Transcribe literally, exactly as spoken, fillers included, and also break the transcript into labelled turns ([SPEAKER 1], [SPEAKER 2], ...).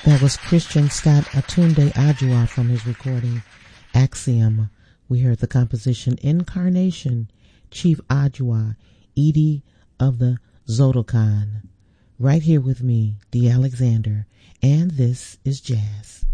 [SPEAKER 1] That was Christian Scott Atunde Adjuah from his recording Axiom. We heard the composition Incarnation, Chief Adjuah, Edie of the Zodokan. Right here with me, D. Alexander, and this is Jazz.